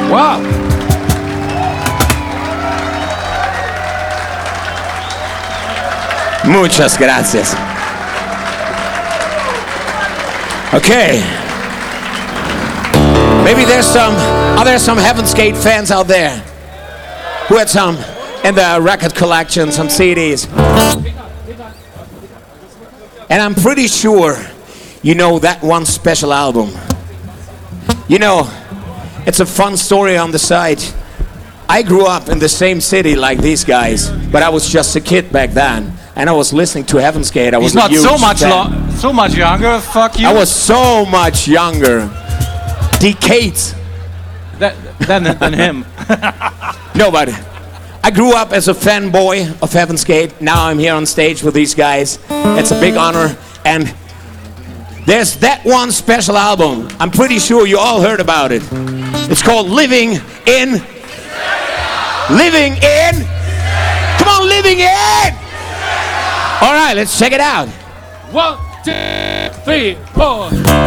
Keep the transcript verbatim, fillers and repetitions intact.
Wow. Muchas gracias. Okay. Maybe there's some, are there some Heaven's Gate fans out there who had some in the record collection, some C Ds? And I'm pretty sure you know that one special album. You know, it's a fun story on the side. I grew up in the same city like these guys, but I was just a kid back then, and I was listening to Heaven's Gate. I was He's not a huge so much fan. lo- so much younger. Fuck you. I was so much younger, decades. That, than than him. No, but I grew up as a fanboy of Heaven's Gate. Now I'm here on stage with these guys. It's a big honor, and there's that one special album. I'm pretty sure you all heard about it. It's called Living in. Living in. Come on, Living in. All right, let's check it out. One, two, three, four.